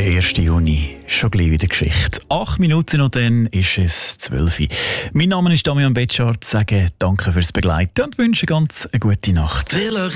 Der 1. Juni, schon gleich wieder Geschichte. 8 Minuten und dann ist es 12 Uhr. Mein Name ist Damian Betschart, sage danke fürs Begleiten und wünsche ganz eine gute Nacht.